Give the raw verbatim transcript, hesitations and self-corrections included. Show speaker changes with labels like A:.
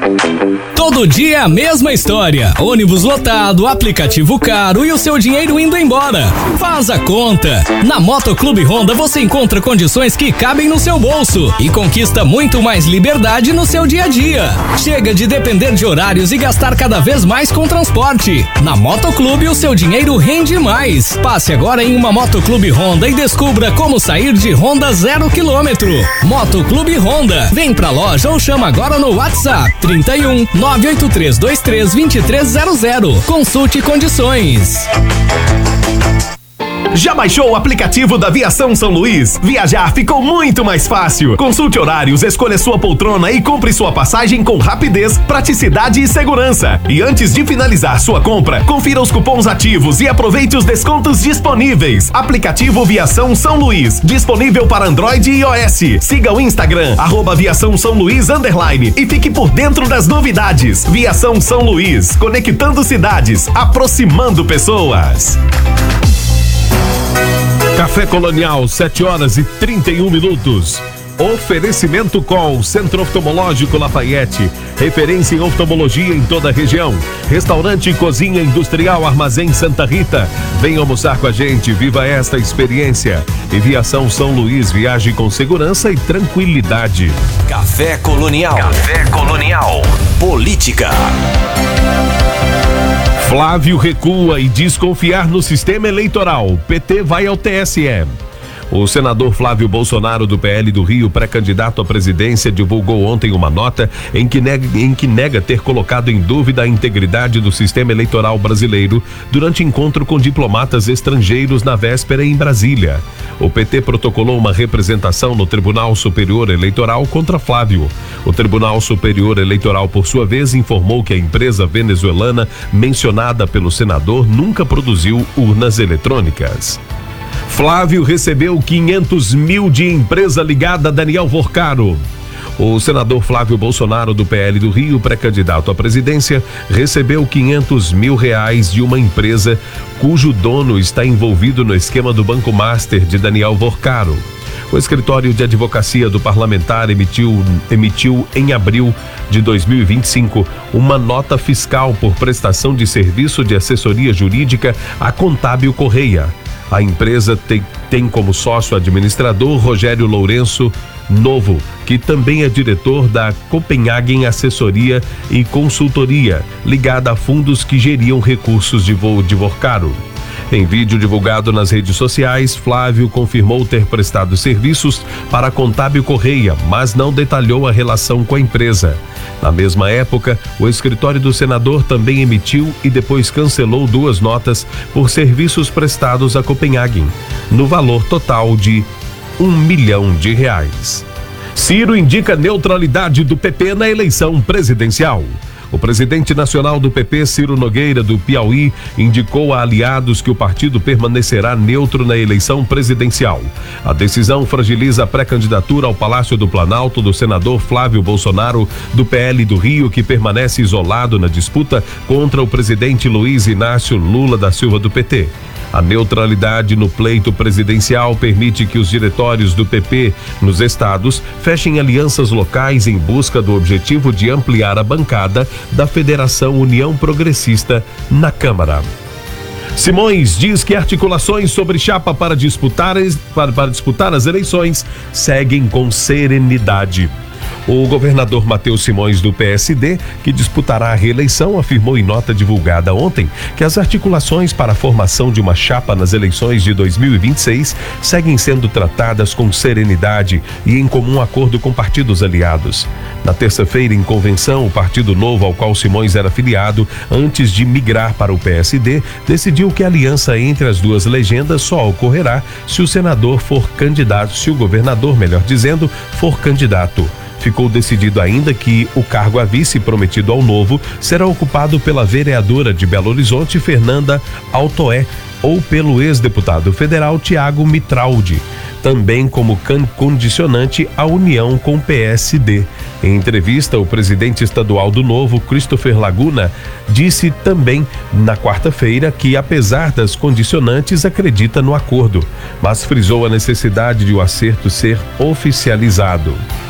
A: Todo dia a mesma história. Ônibus lotado, aplicativo caro e o seu dinheiro indo embora. Faz a conta. Na Motoclube Honda você encontra condições que cabem no seu bolso e conquista muito mais liberdade no seu dia a dia. Chega de depender de horários e gastar cada vez mais com transporte. Na Motoclube o seu dinheiro rende mais. Passe agora em uma Motoclube Honda e descubra como sair de Honda zero quilômetro. Motoclube Honda. Vem pra loja ou chama agora no WhatsApp trinta e um, nove oito três dois três, dois três zero zero. Consulte condições.
B: Já baixou o aplicativo da Viação São Luís? Viajar ficou muito mais fácil. Consulte horários, escolha sua poltrona e compre sua passagem com rapidez, praticidade e segurança. E antes de finalizar sua compra, confira os cupons ativos e aproveite os descontos disponíveis. Aplicativo Viação São Luís, disponível para Android e iOS. Siga o Instagram, arroba Viação São Luís underline, e fique por dentro das novidades. Viação São Luís, conectando cidades, aproximando pessoas.
C: Café Colonial, sete horas e trinta e um minutos. Oferecimento com Centro Oftalmológico Lafayette, referência em oftalmologia em toda a região. Restaurante e Cozinha Industrial Armazém Santa Rita. Venha almoçar com a gente, viva esta experiência. E Viação São Luís, viaje com segurança e tranquilidade.
D: Café Colonial. Café Colonial. Política.
C: Flávio recua e diz confiar no sistema eleitoral. P T vai ao T S E. O senador Flávio Bolsonaro, do P L do Rio, pré-candidato à presidência, divulgou ontem uma nota em que, nega, em que nega ter colocado em dúvida a integridade do sistema eleitoral brasileiro durante encontro com diplomatas estrangeiros na véspera em Brasília. O P T protocolou uma representação no Tribunal Superior Eleitoral contra Flávio. O Tribunal Superior Eleitoral, por sua vez, informou que a empresa venezuelana mencionada pelo senador nunca produziu urnas eletrônicas. Flávio recebeu quinhentos mil de empresa ligada a Daniel Vorcaro. O senador Flávio Bolsonaro, do P L do Rio, pré-candidato à presidência, recebeu quinhentos mil reais de uma empresa cujo dono está envolvido no esquema do Banco Master de Daniel Vorcaro. O escritório de advocacia do parlamentar emitiu, emitiu em abril de dois mil e vinte e cinco uma nota fiscal por prestação de serviço de assessoria jurídica à Contábil Correia. A empresa tem, tem como sócio administrador Rogério Lourenço Novo, que também é diretor da Copenhagen Assessoria e Consultoria, ligada a fundos que geriam recursos de voo de Vorcaro. Em vídeo divulgado nas redes sociais, Flávio confirmou ter prestado serviços para a Contábil Correia, mas não detalhou a relação com a empresa. Na mesma época, o escritório do senador também emitiu e depois cancelou duas notas por serviços prestados à Copenhagen, no valor total de um milhão de reais. Ciro indica neutralidade do P P na eleição presidencial. O presidente nacional do P P, Ciro Nogueira, do Piauí, indicou a aliados que o partido permanecerá neutro na eleição presidencial. A decisão fragiliza a pré-candidatura ao Palácio do Planalto do senador Flávio Bolsonaro, do P L do Rio, que permanece isolado na disputa contra o presidente Luiz Inácio Lula da Silva, do P T. A neutralidade no pleito presidencial permite que os diretórios do P P nos estados fechem alianças locais em busca do objetivo de ampliar a bancada da Federação União Progressista na Câmara. Simões diz que articulações sobre chapa para disputar, para, para disputar as eleições seguem com serenidade. O governador Matheus Simões, do P S D, que disputará a reeleição, afirmou em nota divulgada ontem que as articulações para a formação de uma chapa nas eleições de dois mil e vinte e seis seguem sendo tratadas com serenidade e em comum acordo com partidos aliados. Na terça-feira, em convenção, o Partido Novo, ao qual Simões era filiado, antes de migrar para o P S D, decidiu que a aliança entre as duas legendas só ocorrerá se o senador for candidato, se o governador, melhor dizendo, for candidato. Ficou decidido ainda que o cargo a vice prometido ao Novo será ocupado pela vereadora de Belo Horizonte, Fernanda Altoé, ou pelo ex-deputado federal Tiago Mitraldi, também como condicionante à união com o P S D. Em entrevista, o presidente estadual do Novo, Christopher Laguna, disse também na quarta-feira que, apesar das condicionantes, acredita no acordo, mas frisou a necessidade de o acerto ser oficializado.